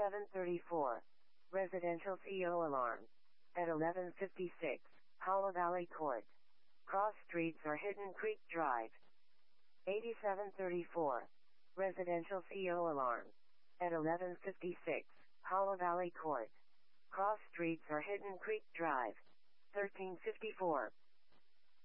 8734. Residential CO alarm. At 1156, Hollow Valley Court. Cross streets are Hidden Creek Drive. 8734. Residential CO alarm. At 1156, Hollow Valley Court. Cross streets are Hidden Creek Drive. 1354.